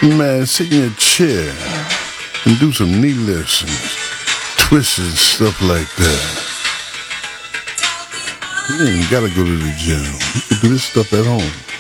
Man, sit in your chair and do some knee lifts and twists and stuff like that. You ain't gotta go to the gym. You can do this stuff at home.